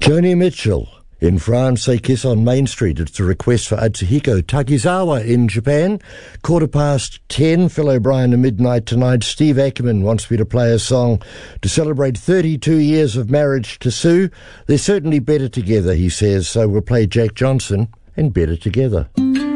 Joni Mitchell. In France, they kiss on Main Street. It's a request for Atsuhiko Takizawa in Japan. 10:15, Phil O'Brien at midnight tonight. Steve Ackerman wants me to play a song to celebrate 32 years of marriage to Sue. They're certainly better together, he says, so we'll play Jack Johnson and Better Together.